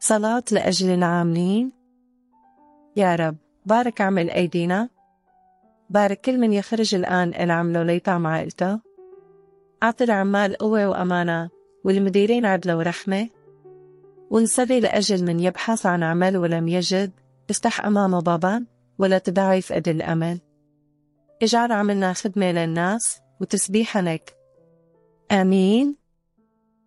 صلاة لأجل العاملين. يا رب بارك عمل أيدينا، بارك كل من يخرج الآن العمله ليطعم عائلته، أعطي العمال قوة وأمانة والمديرين عدل ورحمة، ونصلي لأجل من يبحث عن عمل ولم يجد، افتح أمامه بابا ولا تضعف أيدي الأمل. اجعل عملنا خدمة للناس وتسبيحا لك. آمين.